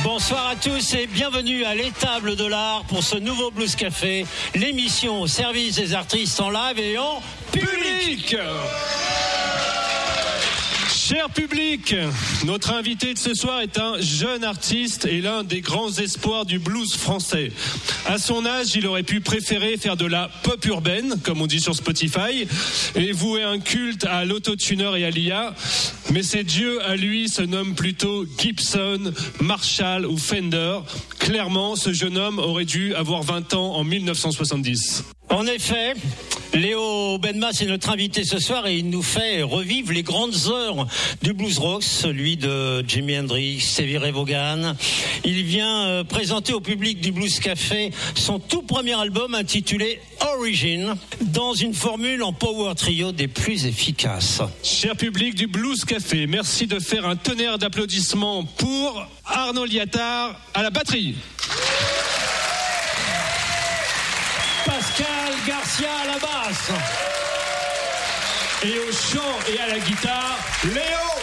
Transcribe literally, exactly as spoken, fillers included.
Bonsoir à tous et bienvenue à l'étable de l'art pour ce nouveau Blues Café, l'émission au service des artistes en live et en public. Cher public, notre invité de ce soir est un jeune artiste et l'un des grands espoirs du blues français. À son âge, il aurait pu préférer faire de la pop urbaine, comme on dit sur Spotify, et vouer un culte à l'autotuneur et à l'I A. Mais ses dieux, à lui, se nomment plutôt Gibson, Marshall ou Fender. Clairement, ce jeune homme aurait dû avoir vingt ans en dix-neuf cent soixante-dix. En effet, Léo Benmas est notre invité ce soir et il nous fait revivre les grandes heures du blues rock, celui de Jimi Hendrix, Stevie Ray Vaughan. Il vient euh, présenter au public du Blues Café son tout premier album intitulé Origin, dans une formule en power trio des plus efficaces. Cher public du Blues Café, merci de faire un tonnerre d'applaudissements pour Arnaud Liattard à la batterie. Pascal Garcia à la basse. Et au chant et à la guitare, Léo